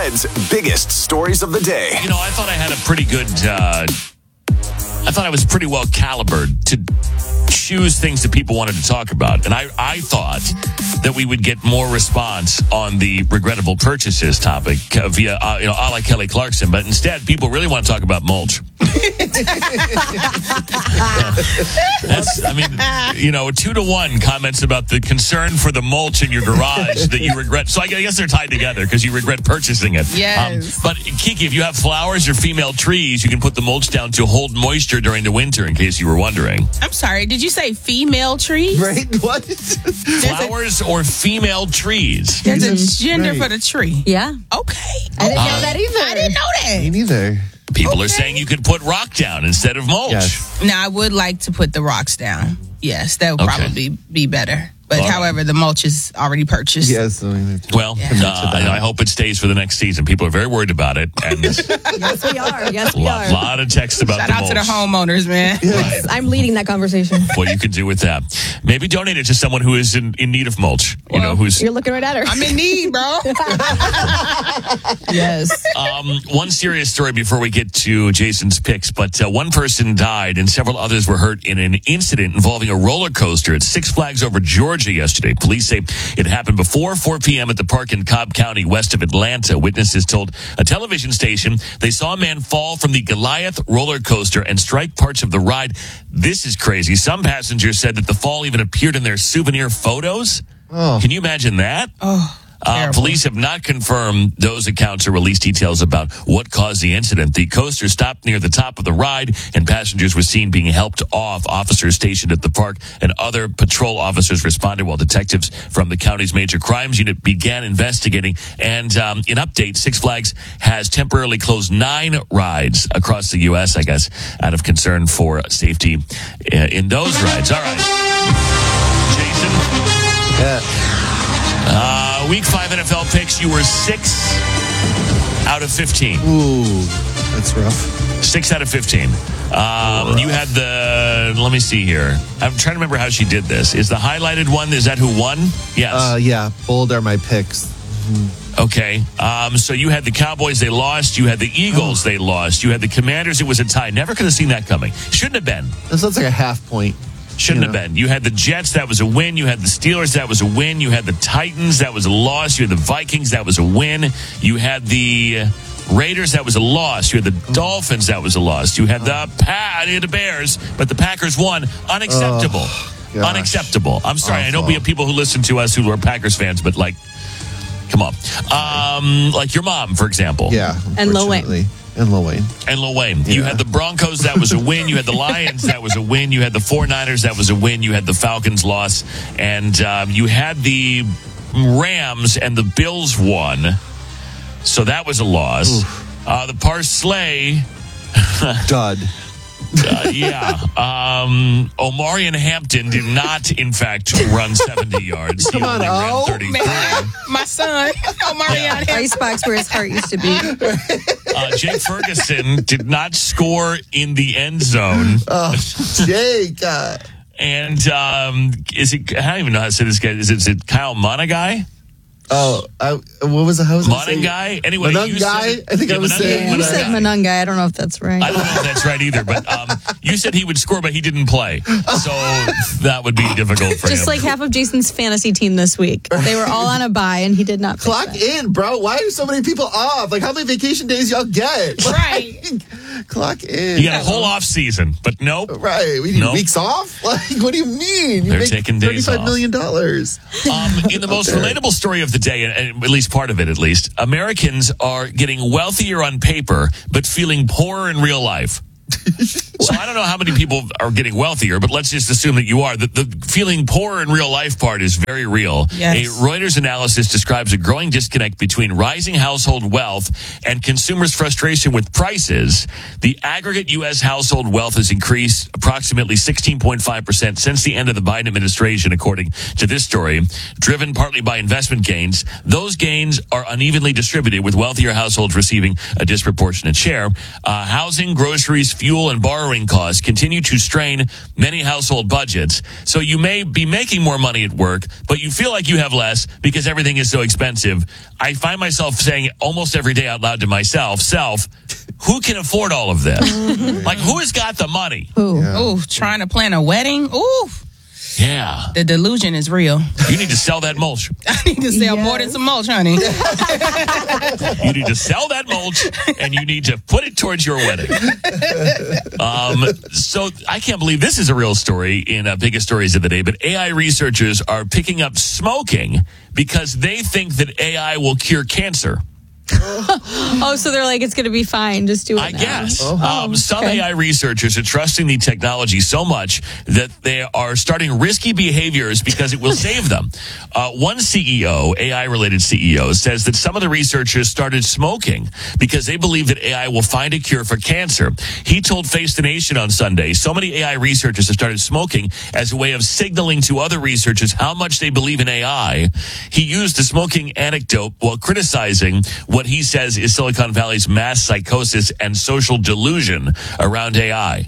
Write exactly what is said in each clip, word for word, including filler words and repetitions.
Fred's biggest stories of the day. You know, I thought I had a pretty good, uh, I thought I was pretty well calibered to choose things that people wanted to talk about. And I, I thought that we would get more response on the regrettable purchases topic uh, via, uh, you know, a la Kelly Clarkson. But instead, people really want to talk about mulch. That's, I mean, you know, two to one comments about the concern for the mulch in your garage that you regret. So I guess they're tied together because you regret purchasing it. Yes. Um, but Kiki, if you have flowers or female trees, you can put the mulch down to hold moisture during the winter, in case you were wondering. I'm sorry, did you say female trees? Right? What? Flowers or female trees. There's a gender Right. for the tree. Yeah. Okay. I didn't Uh, know that either. I didn't know that. Me neither. People Okay. are saying you could put rock down instead of mulch. Yes. Now, I would like to put the rocks down. Yes, that would Okay. probably be better. But All right. however, the mulch is already purchased. Yes. I mean, Well, Yeah. uh, I, I hope it stays for the next season. People are very worried about it. And a Yes, we are. Yes, we lot, are. lot of texts about Shout the out mulch. to the homeowners, man. Right. I'm leading that conversation. What you can do with that. Maybe donate it to someone who is in, in need of mulch. You know, who's... You're looking right at her. I'm in need, bro. yes. Um, one serious story before we get to Jason's picks, but uh, one person died and several others were hurt in an incident involving a roller coaster at Six Flags over Georgia yesterday. Police say it happened before four p.m. at the park in Cobb County, west of Atlanta. Witnesses told a television station they saw a man fall from the Goliath roller coaster and strike parts of the ride. This is crazy. Some passengers said that the fall even appeared in their souvenir photos. Oh. Can you imagine that? Oh, Uh, terrible. police have not confirmed those accounts or released details about what caused the incident. The coaster stopped near the top of the ride, and passengers were seen being helped off. Officers stationed at the park and other patrol officers responded while detectives from the county's major crimes unit began investigating. And um, in update, Six Flags has temporarily closed nine rides across the U S, I guess, out of concern for safety uh, in those rides. All right. Jason? yeah. Uh, week five N F L picks, you were six out of fifteen. Ooh, that's rough. Six out of fifteen. Um, you had the, let me see here. I'm trying to remember how she did this. Is the highlighted one, is that who won? Yes. Uh, yeah. Bold are my picks. Okay. Um, so you had the Cowboys, they lost. You had the Eagles, they lost. You had the Commanders, it was a tie. Never could have seen that coming. Shouldn't have been. This looks like a half point. Shouldn't You know. have been. You had the Jets, that was a win. You had the Steelers, that was a win. You had the Titans, that was a loss. You had the Vikings, that was a win. You had the Raiders, that was a loss. You had the Dolphins, that was a loss. You had the pa- you had the Bears, but the Packers won. Unacceptable. gosh. Unacceptable. I'm sorry. I know we have people who listen to us who are Packers fans, but like, come on. Um, like your mom, for example. Yeah. And Lil Wayne. unfortunately. And Lil Wayne. And Lil Wayne. You Yeah. had the Broncos, that was a win. You had the Lions, that was a win. You had the 49ers, that was a win. You had the Falcons loss. And um, you had the Rams and the Bills won. So that was a loss. Uh, the Parsley, Dud. uh, yeah. Um, Omarion Hampton did not, in fact, run seventy yards. He Come on, only ran O. thirty-three. Man, my son, oh, Marianne. Icebox where his heart used to be. Uh, Jake Ferguson did not score in the end zone. Oh, Jake. Uh, And um, is it? I don't even know how to say this guy. Is it, is it Kyle Monagai? oh, I, what was the how was I saying? Monagai? Anyway, you Monangai? said, I think I was Monangai- saying- You Monangai. said Monungai. I don't know if that's right. I don't know if that's right either, but um, you said he would score, but he didn't play, so that would be difficult for Just him. like half of Jason's fantasy team this week. They were all on a bye, and he did not play. Clock in, bro. Why are so many people off? Like, how many vacation days y'all get? Right. Like, clock in. you got a whole off season, but nope. Right. We need Nope. weeks off? Like, what do you mean? You They're make taking days thirty-five off. million dollars. Um, in the most Okay. relatable story of the day, and, and at least part of it at least, Americans are getting wealthier on paper, but feeling poorer in real life. So I don't know how many people are getting wealthier, but let's just assume that you are. The, the feeling poor in real life part is very real. Yes. A Reuters analysis describes a growing disconnect between rising household wealth and consumers' frustration with prices. The aggregate U S household wealth has increased approximately sixteen point five percent since the end of the Biden administration, according to this story, driven partly by investment gains. Those gains are unevenly distributed, with wealthier households receiving a disproportionate share. Uh, housing, groceries, fuel, and borrowing costs continue to strain many household budgets. So you may be making more money at work, but you feel like you have less because everything is so expensive. I find myself saying almost every day out loud to myself, self, who can afford all of this? Like, who has got the money? Ooh, ooh, trying to plan a wedding? Ooh. Yeah. The delusion is real. You need to sell that mulch. I need to sell Yes. more than some mulch, honey. You need to sell that mulch, and you need to put it towards your wedding. Um, so I can't believe this is a real story in uh, Biggest Stories of the Day, but A I researchers are picking up smoking because they think that A I will cure cancer. Oh, so they're like, it's going to be fine. Just do it I now. guess. Oh, Um, some okay. A I researchers are trusting the technology so much that they are starting risky behaviors because it will save them. Uh, one C E O, A I-related C E O, says that some of the researchers started smoking because they believe that A I will find a cure for cancer. He told Face the Nation on Sunday, so many A I researchers have started smoking as a way of signaling to other researchers how much they believe in A I. He used the smoking anecdote while criticizing what he says is Silicon Valley's mass psychosis and social delusion around A I.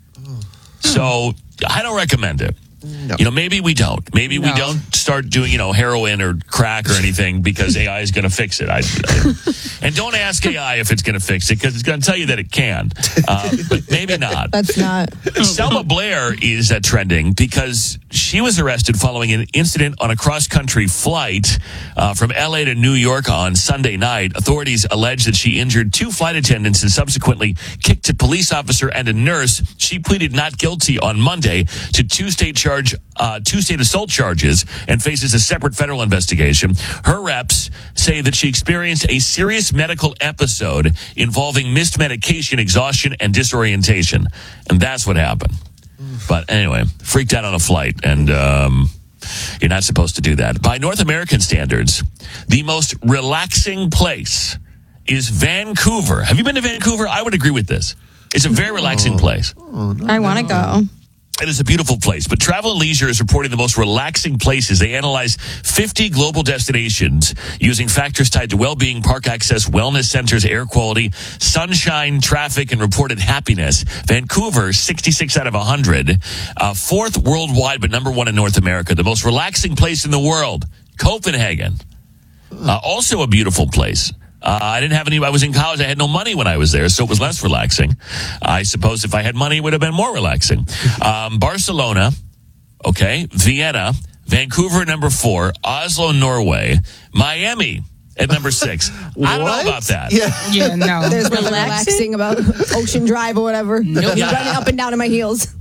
So I don't recommend it. No. You know, maybe we don't. Maybe we No. don't start doing, you know, heroin or crack or anything because A I is going to fix it. I, I, and don't ask A I if it's going to fix it because it's going to tell you that it can. Uh, but maybe not. That's not. Selma Blair is uh, trending because she was arrested following an incident on a cross-country flight uh, from L A to New York on Sunday night. Authorities allege that she injured two flight attendants and subsequently kicked a police officer and a nurse. She pleaded not guilty on Monday to two state charge, uh, two state assault charges and faces a separate federal investigation. Her reps say that she experienced a serious medical episode involving missed medication, exhaustion, and disorientation. And that's what happened. But anyway, freaked out on a flight, and um, you're not supposed to do that. By North American standards, the most relaxing place is Vancouver. Have you been to Vancouver? I would agree with this. It's a very relaxing place. I want to go. It is a beautiful place, but Travel and Leisure is reporting the most relaxing places. They analyzed fifty global destinations using factors tied to well-being, park access, wellness centers, air quality, sunshine, traffic, and reported happiness. Vancouver, sixty-six out of one hundred. Uh, fourth worldwide, but number one in North America. The most relaxing place in the world, Copenhagen. Uh, also a beautiful place. Uh, I didn't have any, I was in college, I had no money when I was there, so it was less relaxing. I suppose if I had money, it would have been more relaxing. Um, Barcelona, okay, Vienna, Vancouver, number four, Oslo, Norway, Miami at number six. I don't know about that. Yeah. Yeah, no. There's Really relaxing. relaxing about Ocean Drive or whatever. Nope. Running up and down in my heels.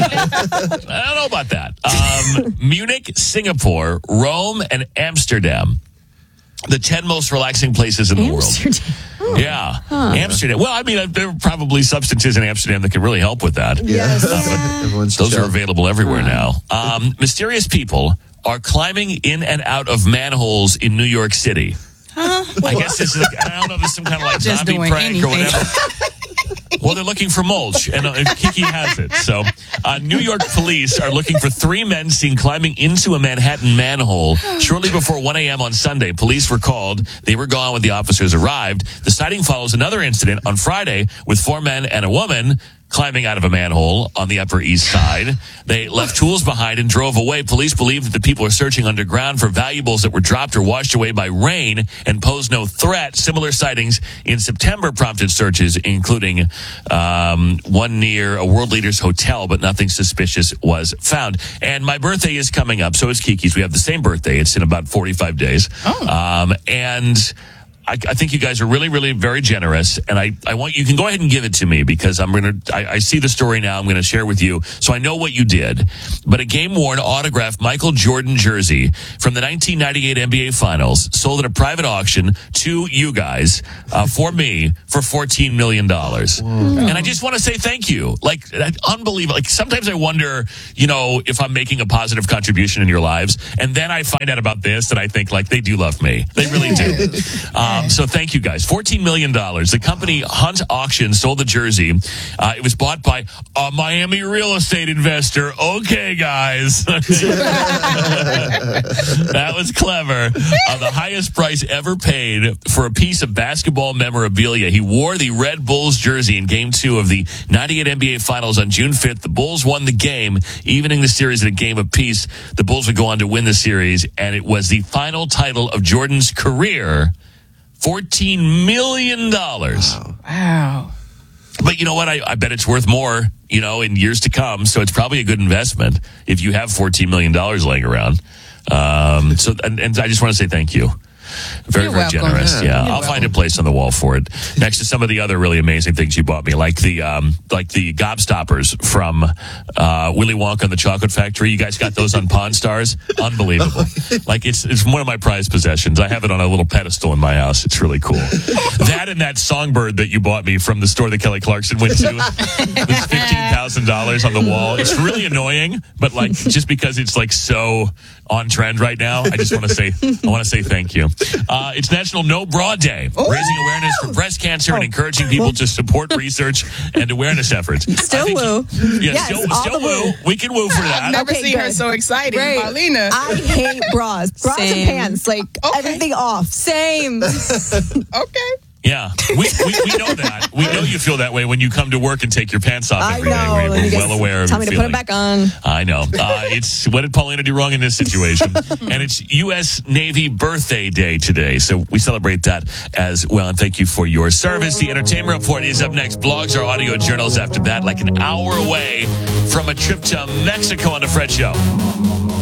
I don't know about that. Um, Munich, Singapore, Rome, and Amsterdam. The ten most relaxing places in the Amsterdam. world. Yeah. Amsterdam. Well, I mean, there are probably substances in Amsterdam that can really help with that. Yes. Uh, Everyone's Those chill. are available everywhere now. Um, mysterious people are climbing in and out of manholes in New York City. I guess this is, I don't know if this is some kind of like Just zombie doing prank or anything. whatever. Well, they're looking for mulch, and uh, Kiki has it. So, uh, New York police are looking for three men seen climbing into a Manhattan manhole shortly before one a.m. on Sunday. Police were called. They were gone when the officers arrived. The sighting follows another incident on Friday with four men and a woman climbing out of a manhole on the Upper East Side. They left tools behind and drove away. Police believe that the people are searching underground for valuables that were dropped or washed away by rain and pose no threat. Similar sightings in September prompted searches, including um, one near a World Leaders Hotel, but nothing suspicious was found. And my birthday is coming up. So is Kiki's. We have the same birthday. It's in about forty-five days. Oh. Um, and... I, I think you guys are really, really very generous, and I, I want you can go ahead and give it to me because I'm gonna. I, I see the story now. I'm gonna share with you, so I know what you did. But a game-worn autographed Michael Jordan jersey from the nineteen ninety-eight N B A Finals sold at a private auction to you guys uh, for me for fourteen million dollars. And I just want to say thank you. Like, unbelievable. Like sometimes I wonder, you know, if I'm making a positive contribution in your lives, and then I find out about this, and I think like they do love me. They really do. Um, Um, so thank you guys. fourteen million dollars. The company Hunt Auction sold the jersey. Uh, it was bought by a Miami real estate investor. Okay, guys. That was clever. Uh, the highest price ever paid for a piece of basketball memorabilia. He wore the Red Bulls jersey in game two of the ninety-eight N B A Finals on June fifth. The Bulls won the game, evening the series in a game apiece. The Bulls would go on to win the series, and it was the final title of Jordan's career. fourteen million dollars. Wow. Wow. But you know what? I, I bet it's worth more, you know, in years to come. So it's probably a good investment if you have fourteen million dollars laying around. Um, so, and, and I just want to say thank you. Very, You're very welcome. generous. Yeah. Yeah, You're I'll welcome. find a place on the wall for it. Next to some of the other really amazing things you bought me, like the um, like the Gobstoppers from uh, Willy Wonka and the Chocolate Factory. You guys got those on Pawn Stars? Unbelievable! Like it's it's one of my prized possessions. I have it on a little pedestal in my house. It's really cool. That and that songbird that you bought me from the store that Kelly Clarkson went to. It's fifteen thousand dollars on the wall. It's really annoying, but like just because it's like so on trend right now, I just want to say I want to say thank you. Uh, it's National No Bra Day, raising awareness for breast cancer and encouraging people to support research and awareness efforts. Still I think- woo. Yeah, Yes, still, all still the woo. woo. We can woo for that. I've never Okay, seen her good. so excited. Great. Paulina. I hate bras. Bras Same. and pants. Like, Okay. everything off. Same. Okay. Yeah, we, we we know that. We know you feel that way when you come to work and take your pants off I every day. know. We're, and we're you guys well aware of Tell your me to feeling. put it back on. I know. Uh, it's what did Paulina do wrong in this situation? And it's U S Navy Birthday Day today, so we celebrate that as well. And thank you for your service. The Entertainment Report is up next. Blogs or audio journals after that, like an hour away from a trip to Mexico on the Fred Show.